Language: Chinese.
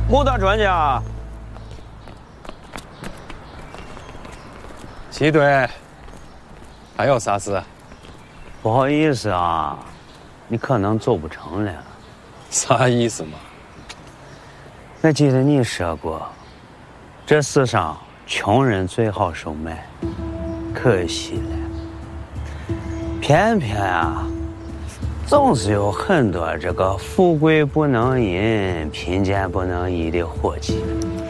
我当专家。 齐队，还有啥事？ 不好意思啊，你可能做不成了。 啥意思嘛？ 我记得你说过，这世上穷人最好收买，可惜了，偏偏啊，总是有很多这个富贵不能淫，贫贱不能移的伙计。